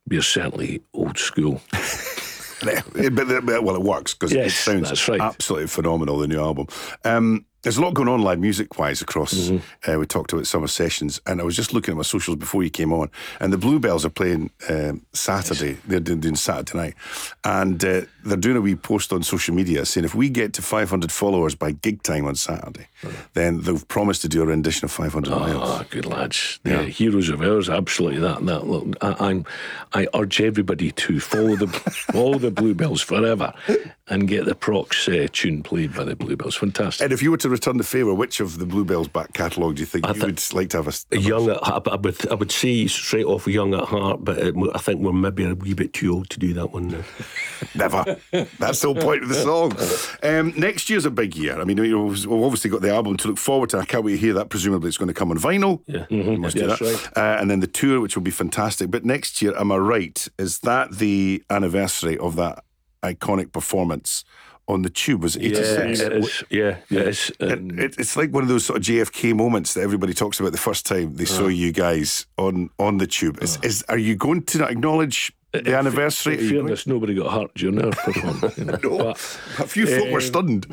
we're certainly old school. But it works because it sounds absolutely phenomenal, the new album. There's a lot going on live music-wise across. We talked about summer sessions, and I was just looking at my socials before you came on, and the Bluebells are playing Saturday. Yes. They're doing Saturday night, and they're doing a wee post on social media saying if we get to 500 followers by gig time on Saturday, then they've promised to do a rendition of 500 Miles. Ah, good lads. Yeah. Heroes of ours, absolutely. Look, I urge everybody to follow the Bluebells forever and get the Prox tune played by the Bluebells. Fantastic. And if you were to return the favour, which of the Bluebells back catalogue do you think you would like to have a Young at Heart? I would say straight off Young at Heart, but I think we're maybe a wee bit too old to do that one now. Never. That's the whole point of the song. Next year's a big year. I mean, we've obviously got the album to look forward to. I can't wait to hear that. Presumably it's going to come on vinyl. Yeah. You must do that. Right. And then the tour, which will be fantastic. But next year, am I right, is that the anniversary of that iconic performance on the Tube? Was it 86? Yeah, it is. Yeah, it is. It's like one of those sort of JFK moments that everybody talks about the first time they saw you guys on the Tube. Are you going to acknowledge the anniversary? In fairness, nobody got hurt during our performance. No, but a few folk were stunned.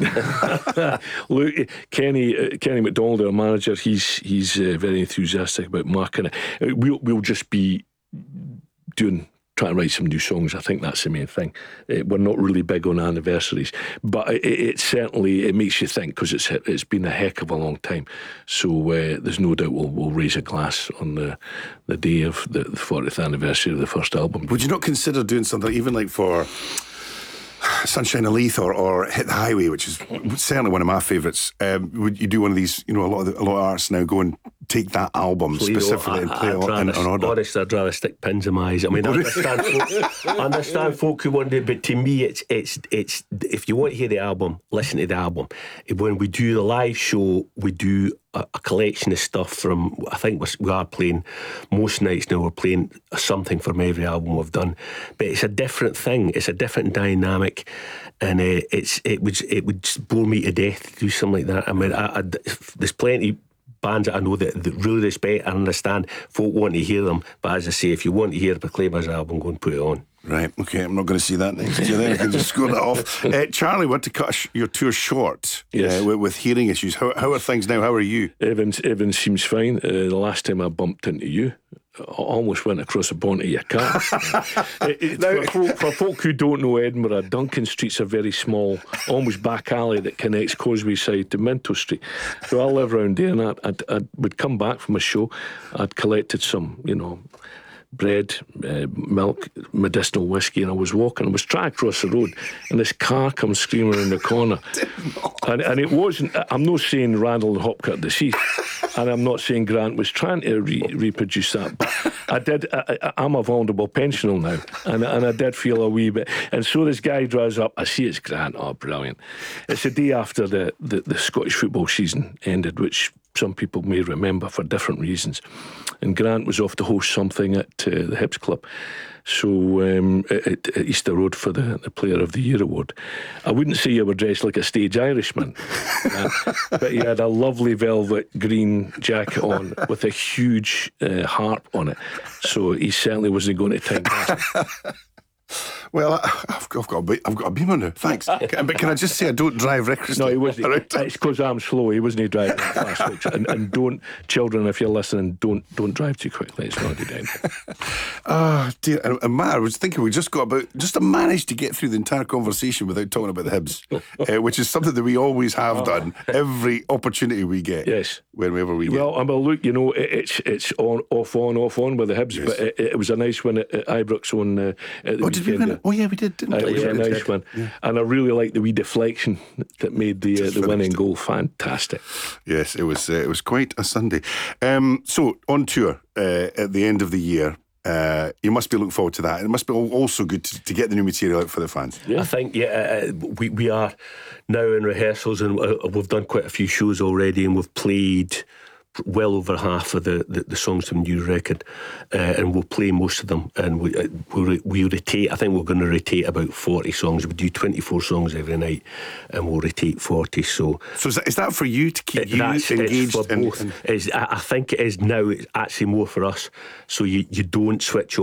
Look, Kenny MacDonald, our manager, he's very enthusiastic about marking it. We'll just be trying to write some new songs. I think that's the main thing. We're not really big on anniversaries, but it certainly makes you think, because it's been a heck of a long time. So there's no doubt we'll raise a glass on the day of the 40th anniversary of the first album. Would you not consider doing something even like for Sunshine of Leith or Hit the Highway, which is certainly one of my favourites? Would you do one of these? A lot of artists now go and take that album specifically and play it in order. Honestly, I'd rather stick pins in my eyes. I mean, I understand folk who want to, but to me, it's if you want to hear the album, listen to the album. When we do the live show, we do a collection of stuff from, I think we are playing most nights now, we're playing something from every album we've done, but it's a different thing, it's a different dynamic, and it would bore me to death to do something like that. I mean, there's plenty bands that I know that really respect and understand. Folk want to hear them, but as I say, if you want to hear the Proclaimers album, go and put it on. Right, okay, I'm not going to see that next year then. I can just score that off. Charlie, want to cut your tour short. Yes. With hearing issues. How are things now? How are you? Everything seems fine. The last time I bumped into you, I almost went across the bonnet of your car. For folk who don't know Edinburgh, Duncan Street's a very small, almost back alley that connects Causeway Side to Minto Street. So I live around there, and I would come back from a show. I'd collected some, bread, milk, medicinal whiskey, and I was walking. I was trying to cross the road, and this car comes screaming in the corner. And it wasn't. I'm not saying Randall and Hopkirk deceased, and I'm not saying Grant was trying to reproduce that. But I did. I'm a vulnerable pensioner now, and I did feel a wee bit. And so this guy drives up. I see it's Grant. Oh, brilliant! It's the day after the Scottish football season ended, which some people may remember for different reasons. And Grant was off to host something at the Hibs Club. So at Easter Road for the Player of the Year award. I wouldn't say you were dressed like a stage Irishman, but he had a lovely velvet green jacket on with a huge harp on it. So he certainly wasn't going to time that. Well, I've got a Beamer now. Thanks. But can I just say I don't drive recklessly? No, he wasn't. It's because I'm slow. He wasn't driving fast. And don't, children, if you're listening, don't drive too quickly. It's not a good idea. Oh dear. And Matt, I was thinking we just to manage to get through the entire conversation without talking about the Hibs, which is something that we always have done every opportunity we get. Yes. Whenever we get. Well, look, it's on, off on with the Hibs, yes. But it was a nice win at Ibrox on at the weekend. Did we win it? Oh yeah, we did, didn't we? It was a nice one. Yeah. And I really liked the wee deflection that made the winning goal fantastic. Yes, it was quite a Sunday. So on tour at the end of the year, you must be looking forward to that. It must be also good to get the new material out for the fans. Yeah. I think we are now in rehearsals, and we've done quite a few shows already, and we've played well over half of the songs from the new record, and we'll play most of them, and we'll rotate. I think we're going to rotate about 40 songs. We do 24 songs every night, and we'll rotate 40. So is that for you to keep you engaged? It's for both. I think it is now. It's actually more for us. So you don't switch